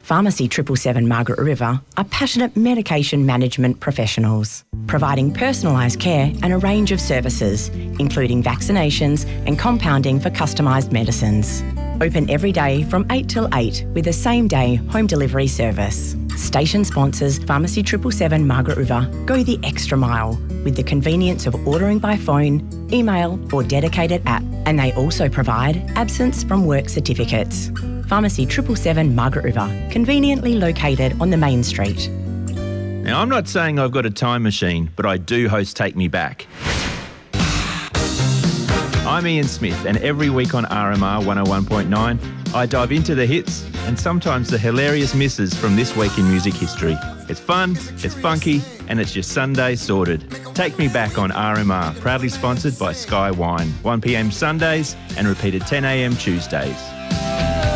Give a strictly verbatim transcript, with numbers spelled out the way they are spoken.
Pharmacy seven seven seven Margaret River are passionate medication management professionals, providing personalised care and a range of services, including vaccinations and compounding for customised medicines. Open every day from eight till eight with a same-day home delivery service. Station sponsors Pharmacy seven seven seven Margaret River go the extra mile with the convenience of ordering by phone, email or dedicated app, and they also provide absence from work certificates. Pharmacy seven seven seven Margaret River, conveniently located on the main street. Now, I'm not saying I've got a time machine, but I do host Take Me Back. I'm Ian Smith, and every week on R M R one oh one point nine, I dive into the hits and sometimes the hilarious misses from this week in music history. It's fun, it's funky, and it's your Sunday sorted. Take Me Back on R M R, proudly sponsored by Sky Wine. one p m Sundays and repeated ten a m Tuesdays.